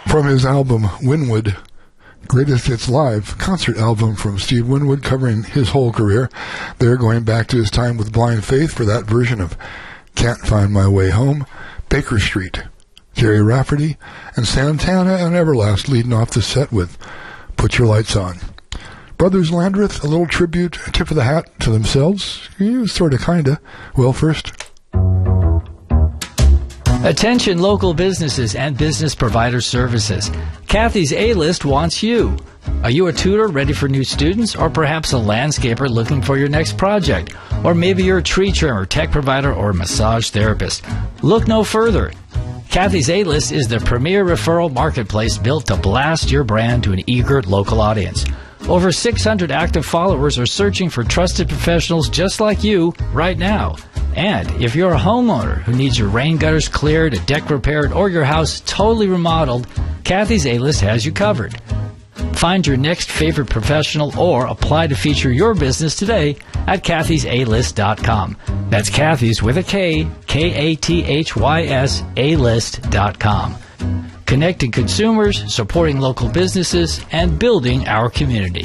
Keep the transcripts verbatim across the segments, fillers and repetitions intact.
From his album Winwood, Greatest Hits Live, concert album from Steve Winwood covering his whole career. They're going back to his time with Blind Faith for that version of Can't Find My Way Home, Baker Street, Jerry Rafferty, and Santana and Everlast leading off the set with Put Your Lights On. Brothers Landreth, a little tribute, a tip of the hat to themselves. Yeah, sort of, kind of. Well, first... Attention local businesses and business provider services. Kathy's A-List wants you. Are you a tutor ready for new students, or perhaps a landscaper looking for your next project? Or maybe you're a tree trimmer, tech provider, or massage therapist. Look no further. Kathy's A-List is the premier referral marketplace built to blast your brand to an eager local audience. Over six hundred active followers are searching for trusted professionals just like you right now. And if you're a homeowner who needs your rain gutters cleared, a deck repaired, or your house totally remodeled, Kathy's A-List has you covered. Find your next favorite professional or apply to feature your business today at Kathy's A List dot com. That's Kathy's with a K, K A T H Y S, A List dot com. Connecting consumers, supporting local businesses, and building our community.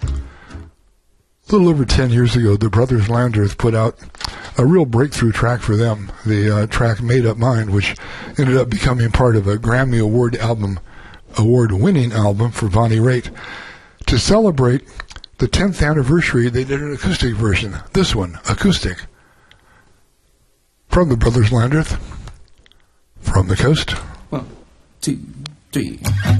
A little over ten years ago, the Brothers Landreth put out a real breakthrough track for them, the uh, track Made Up Mind, which ended up becoming part of a Grammy Award album, award-winning album for Bonnie Raitt. To celebrate the tenth anniversary, they did an acoustic version. This one, acoustic. From the Brothers Landreth, from the coast. One, two, three.